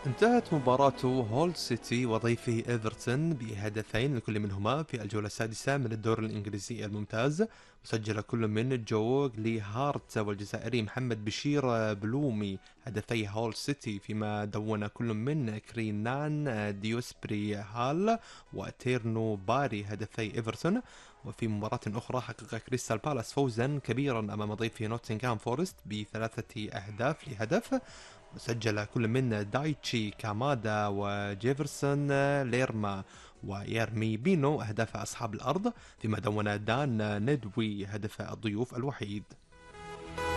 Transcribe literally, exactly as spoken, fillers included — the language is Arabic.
انتهت مباراة هول سيتي وضيفه إيفرتون بهدفين لكل منهما في الجولة السادسة من الدور الإنجليزي الممتاز. وسجل كل من جو لي هارت والجزائري محمد بشير بلومي هدفي هول سيتي، فيما دون كل من كرينان ديوسبري هال وتيرنو باري هدفي إيفرتون. وفي مباراة أخرى حقق كريستال بالاس فوزا كبيرا أمام ضيفه نوتنغهام فورست بثلاثة أهداف لهدف. سجل كل من دايتشي كامادا وجيفرسون ليرما ويرمي بينو أهداف أصحاب الأرض، فيما دون دان ندوي هدف الضيوف الوحيد.